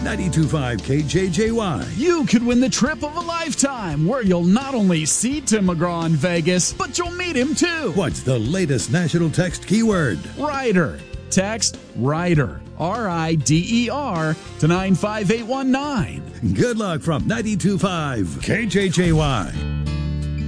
92.5 KJJY. You could win the trip of a lifetime, where you'll not only see Tim McGraw in Vegas, but you'll meet him too. What's the latest national text keyword? Rider. Text RIDER, RIDER, to 95819. Good luck from 92.5 KJJY.